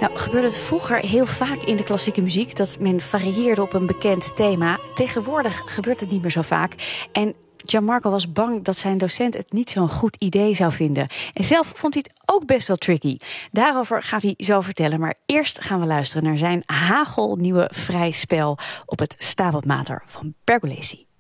Nou, gebeurde het vroeger heel vaak in de klassieke muziek dat men varieerde op een bekend thema. Tegenwoordig gebeurt het niet meer zo vaak. En Gianmarco was bang dat zijn docent het niet zo'n goed idee zou vinden. En zelf vond hij het ook best wel tricky. Daarover gaat hij zo vertellen. Maar eerst gaan we luisteren naar zijn hagelnieuwe vrij spel op het Stabat Mater van Pergolesi.